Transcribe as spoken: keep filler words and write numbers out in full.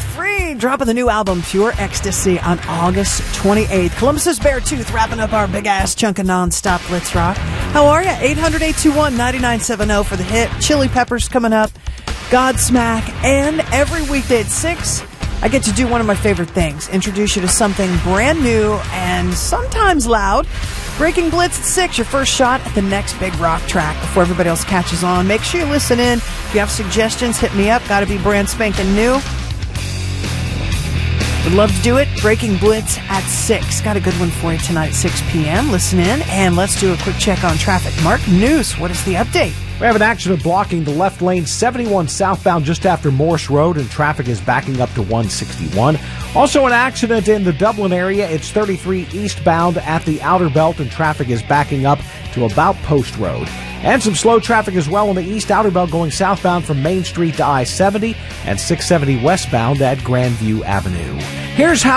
Free dropping the new album Pure Ecstasy on August twenty-eighth. Columbus's Beartooth wrapping up our big-ass chunk of non-stop Blitz Rock. How are you? eight hundred, eight two one, nine nine seven zero for the hit. Chili Peppers coming up. Godsmack. And every weekday at six, I get to do one of my favorite things. Introduce you to something brand new and sometimes loud. Breaking Blitz at six, your first shot at the next big rock track before everybody else catches on. Make sure you listen in. If you have suggestions, hit me up. Got to be brand spanking new. Would love to do it. Breaking Blitz at six. Got a good one for you tonight at six p.m. Listen in, and let's do a quick check on traffic. Mark News, what is the update? We have an accident blocking the left lane seventy-one southbound just after Morse Road, and traffic is backing up to one sixty-one. Also an accident in the Dublin area. It's thirty-three eastbound at the Outer Belt, and traffic is backing up to about Post Road. And some slow traffic as well on the East Outer Belt going southbound from Main Street to I seventy and six seventy westbound at Grandview Avenue. Here's how